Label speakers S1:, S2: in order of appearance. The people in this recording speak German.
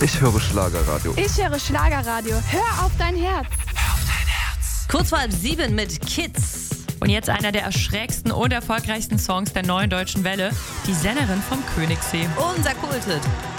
S1: Ich höre Schlagerradio.
S2: Ich höre Schlagerradio. Hör auf dein Herz.
S3: Hör auf dein Herz.
S4: Kurz vor 6:30 mit Kids. Und jetzt einer der erschrecksten und erfolgreichsten Songs der neuen deutschen Welle. Die Sängerin vom Königssee.
S3: Unser Kulthit.